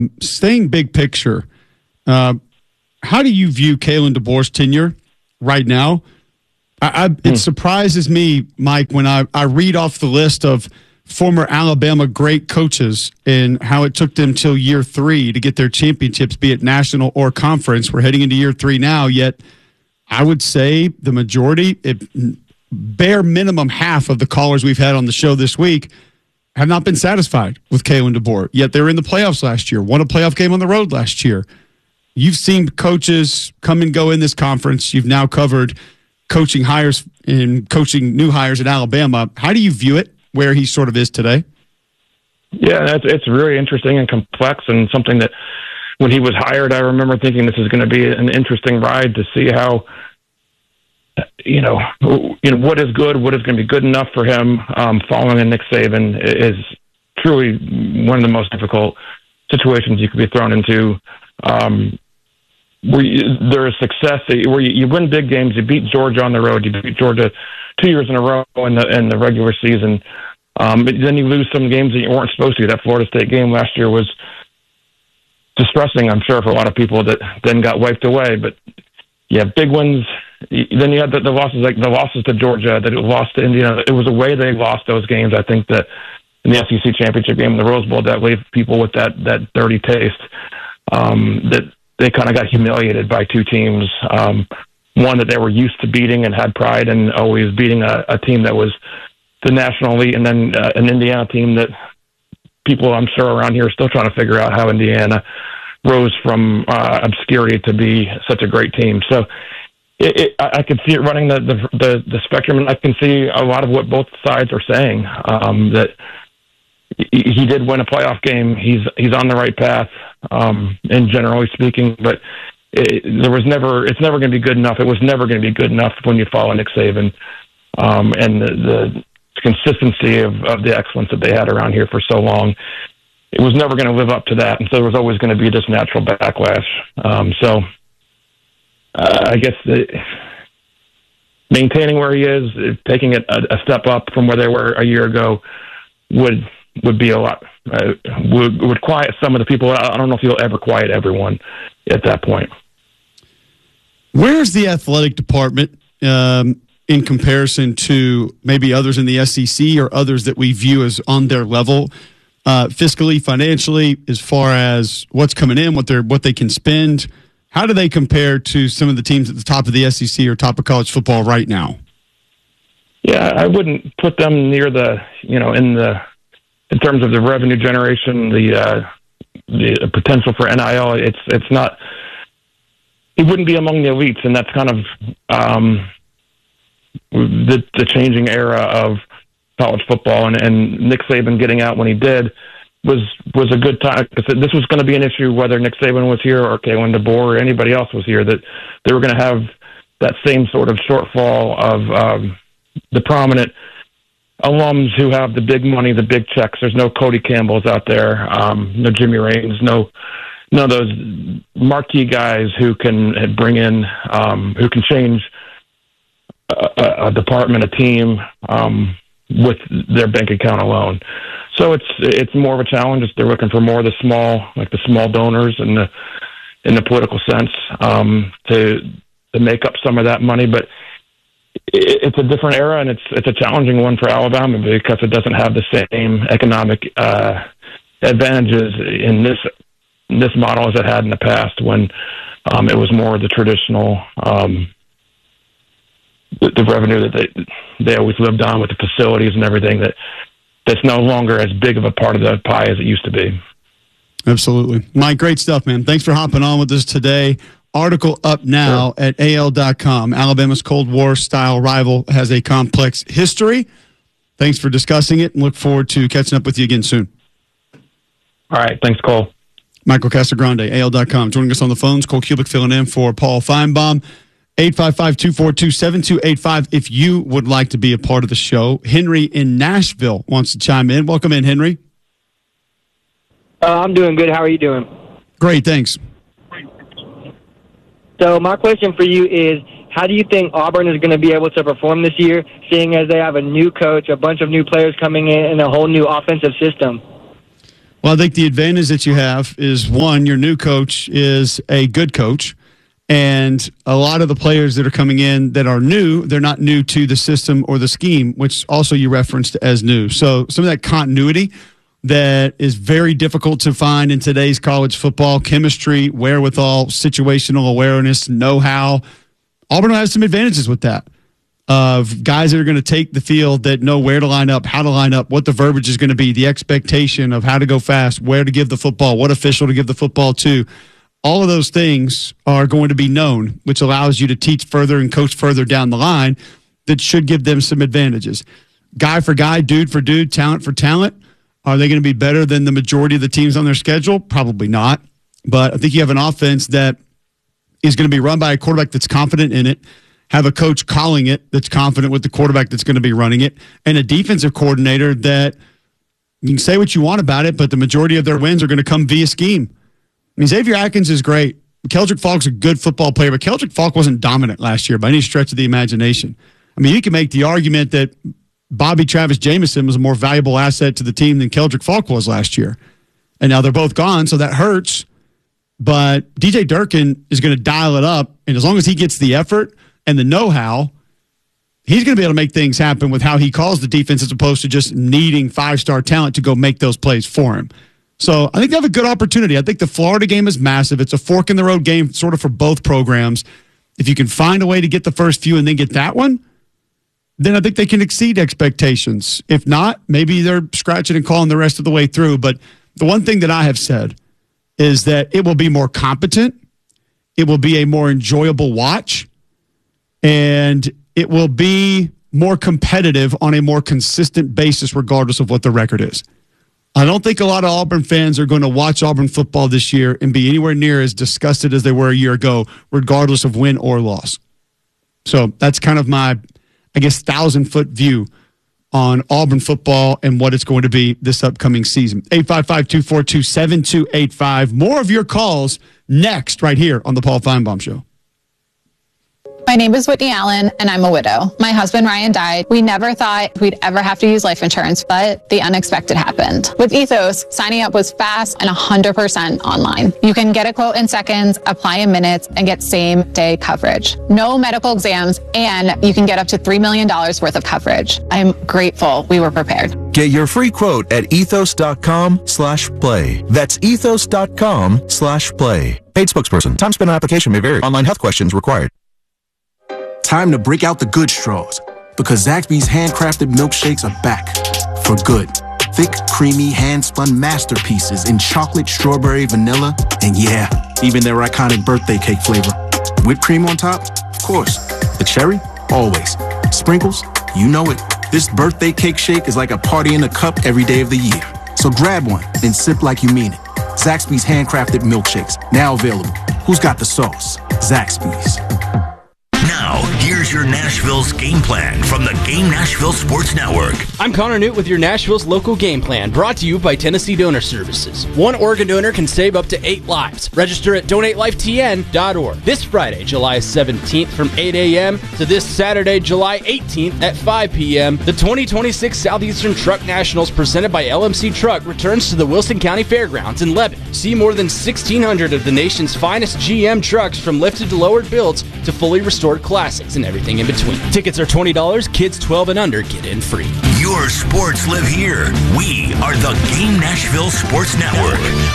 Staying big picture, how do you view Kalen DeBoer's tenure right now? It surprises me, Mike, when I read off the list of former Alabama great coaches and how it took them till year 3 to get their championships, be it national or conference. We're heading into year 3 now, yet I would say the majority, bare minimum half of the callers we've had on the show this week have not been satisfied with Kalen DeBoer, yet they were in the playoffs last year, won a playoff game on the road last year. You've seen coaches come and go in this conference. You've now covered coaching hires and coaching new hires at Alabama. How do you view it, where he sort of is today? Yeah, it's really interesting and complex, and something that when he was hired, I remember thinking this is going to be an interesting ride to see how, what is good, what is going to be good enough for him. Following in Nick Saban is truly one of the most difficult situations you could be thrown into. There is success where you win big games. You beat Georgia on the road. You beat Georgia 2 years in a row in the regular season. But then you lose some games that you weren't supposed to. That Florida State game last year was distressing, I'm sure, for a lot of people that then got wiped away. But you have big ones. Then you had the losses, like the losses to Georgia, that it lost to Indiana. It was the way they lost those games. I think that in the SEC championship game in the Rose Bowl, that left people with that dirty taste. That they kind of got humiliated by two teams. One that they were used to beating and had pride in always beating a team that was the national elite, and then an Indiana team that people, I'm sure, around here are still trying to figure out how Indiana rose from obscurity to be such a great team. So I could see it running the spectrum, and I can see a lot of what both sides are saying. That he did win a playoff game. He's on the right path, and generally speaking, but it's never going to be good enough. It was never going to be good enough when you follow Nick Saban, and the consistency of the excellence that they had around here for so long. It was never going to live up to that, and so there was always going to be this natural backlash. I guess maintaining where he is, taking it a step up from where they were a year ago, would be a lot. Would quiet some of the people. I don't know if he'll ever quiet everyone at that point. Where's the athletic department in comparison to maybe others in the SEC or others that we view as on their level, fiscally, financially, as far as what's coming in, what they can spend? How do they compare to some of the teams at the top of the SEC or top of college football right now? Yeah, I wouldn't put them near in terms of the revenue generation, the potential for NIL. It's not. He wouldn't be among the elites, and that's kind of the changing era of college football. And Nick Saban getting out when he did was a good time, because this was going to be an issue whether Nick Saban was here or Kalen DeBoer or anybody else was here, that they were going to have that same sort of shortfall of the prominent alums who have the big money, the big checks. There's no Cody Campbells out there, no Jimmy Raines, no of those marquee guys who can bring in, who can change a department, a team, with their bank account alone. So it's more of a challenge. They're looking for more of the small donors in the political sense, to make up some of that money. But it's a different era, and it's a challenging one for Alabama because it doesn't have the same economic advantages in this model as it had in the past, when it was more of the traditional the revenue that they always lived on with the facilities and everything, that's no longer as big of a part of the pie as it used to be. Absolutely. Mike, great stuff, man. Thanks for hopping on with us today. Article up now at AL.com. Alabama's Cold War-style rival has a complex history. Thanks for discussing it, and look forward to catching up with you again soon. All right. Thanks, Cole. Michael Casagrande, AL.com. Joining us on the phones, Cole Cubic filling in for Paul Feinbaum. 855-242-7285 if you would like to be a part of the show. Henry in Nashville wants to chime in. Welcome in, Henry. I'm doing good. How are you doing? Great, thanks. So my question for you is, how do you think Auburn is going to be able to perform this year, seeing as they have a new coach, a bunch of new players coming in, and a whole new offensive system? Well, I think the advantage that you have is, one, your new coach is a good coach. And a lot of the players that are coming in that are new, they're not new to the system or the scheme, which also you referenced as new. So some of that continuity that is very difficult to find in today's college football, chemistry, wherewithal, situational awareness, know-how. Auburn has some advantages with that, of guys that are going to take the field that know where to line up, how to line up, what the verbiage is going to be, the expectation of how to go fast, where to give the football, what official to give the football to. All of those things are going to be known, which allows you to teach further and coach further down the line. That should give them some advantages. Guy for guy, dude for dude, talent for talent. Are they going to be better than the majority of the teams on their schedule? Probably not. But I think you have an offense that is going to be run by a quarterback that's confident in it, have a coach calling it that's confident with the quarterback that's going to be running it, and a defensive coordinator that you can say what you want about it, but the majority of their wins are going to come via scheme. I mean, Xavier Atkins is great. Keldrick Falk's a good football player, but Keldrick Falk wasn't dominant last year by any stretch of the imagination. I mean, you can make the argument that Bobby Travis Jamison was a more valuable asset to the team than Keldrick Falk was last year. And now they're both gone, so that hurts. But DJ Durkin is going to dial it up, and as long as he gets the effort and the know-how, he's going to be able to make things happen with how he calls the defense as opposed to just needing five-star talent to go make those plays for him. So I think they have a good opportunity. I think the Florida game is massive. It's a fork-in-the-road game sort of for both programs. If you can find a way to get the first few and then get that one, then I think they can exceed expectations. If not, maybe they're scratching and calling the rest of the way through. But the one thing that I have said is that it will be more competent, it will be a more enjoyable watch, and it will be more competitive on a more consistent basis regardless of what the record is. I don't think a lot of Auburn fans are going to watch Auburn football this year and be anywhere near as disgusted as they were a year ago, regardless of win or loss. So that's kind of my, 1,000-foot view on Auburn football and what it's going to be this upcoming season. 855-242-7285. More of your calls next right here on the Paul Feinbaum Show. My name is Whitney Allen, and I'm a widow. My husband, Ryan, died. We never thought we'd ever have to use life insurance, but the unexpected happened. With Ethos, signing up was fast and 100% online. You can get a quote in seconds, apply in minutes, and get same-day coverage. No medical exams, and you can get up to $3 million worth of coverage. I'm grateful we were prepared. Get your free quote at ethos.com/play. That's ethos.com/play. Paid spokesperson. Time spent on application may vary. Online health questions required. Time to break out the good straws, because Zaxby's handcrafted milkshakes are back for good. Thick, creamy, hand-spun masterpieces in chocolate, strawberry, vanilla, and yeah, even their iconic birthday cake flavor. Whipped cream on top? Of course. The cherry? Always. Sprinkles? You know it. This birthday cake shake is like a party in a cup every day of the year. So grab one, then sip like you mean it. Zaxby's handcrafted milkshakes, now available. Who's got the sauce? Zaxby's. Now, here's your Nashville's game plan from the Game Nashville Sports Network. I'm Connor Newt with your Nashville's local game plan, brought to you by Tennessee Donor Services. One organ donor can save up to 8 lives. Register at donatelifetn.org. This Friday, July 17th from 8 a.m. to this Saturday, July 18th at 5 p.m., the 2026 Southeastern Truck Nationals presented by LMC Truck returns to the Wilson County Fairgrounds in Lebanon. See more than 1,600 of the nation's finest GM trucks, from lifted to lowered builds to fully restored classics and everything in between. Tickets are $20. Kids 12 and under get in free. Your sports live here. We are the Game Nashville Sports Network.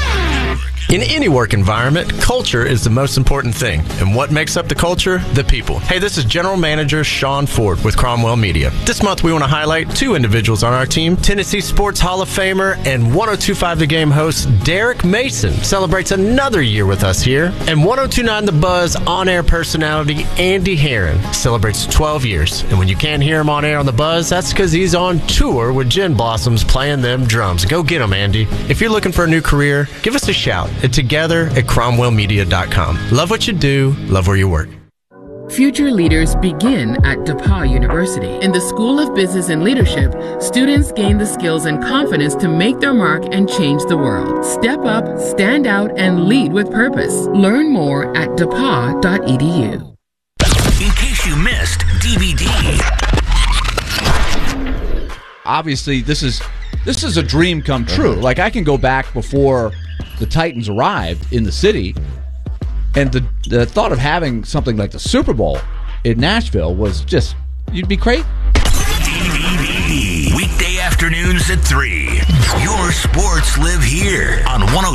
In any work environment, culture is the most important thing. And what makes up the culture? The people. Hey, this is General Manager Sean Ford with Cromwell Media. This month we want to highlight 2 individuals on our team. Tennessee Sports Hall of Famer and 102.5 The Game host Derek Mason celebrates another year with us here. And 102.9 The Buzz on-air personality Andy Herron celebrates 12 years. And when you can't hear him on air on The Buzz, that's because he's on tour with Gin Blossoms playing them drums. Go get him, Andy. If you're looking for a new career, give us a shout at together@cromwellmedia.com. Love what you do, love where you work. Future leaders begin at DePauw University. In the School of Business and Leadership, students gain the skills and confidence to make their mark and change the world. Step up, stand out, and lead with purpose. Learn more at depaw.edu. In case you missed DVD. Obviously, this is This is a dream come true. Like, I can go back before the Titans arrived in the city, and the thought of having something like the Super Bowl in Nashville was just, you'd be crazy. Weekday afternoons at 3. Your sports live here on 102.